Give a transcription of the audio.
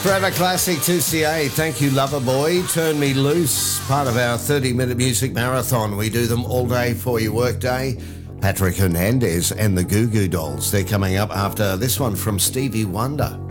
Forever Classic 2CA. Thank you, Loverboy. Turn Me Loose, part of our 30-minute music marathon. We do them all day for your workday. Patrick Hernandez and the Goo Goo Dolls. They're coming up after this one from Stevie Wonder.